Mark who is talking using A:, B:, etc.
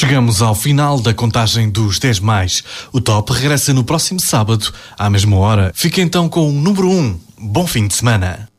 A: Chegamos ao final da contagem dos 10 mais. O Top regressa no próximo sábado, à mesma hora. Fica então com o número 1. Bom fim de semana.